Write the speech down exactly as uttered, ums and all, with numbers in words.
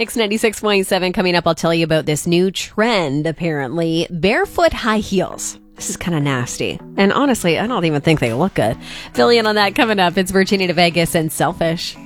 Mix ninety-six point seven coming up. I'll tell you about this new trend, apparently. Barefoot high heels. This is kind of nasty. And honestly, I don't even think they look good. Fill you in on that coming up. It's Virginia to Vegas and Selfish.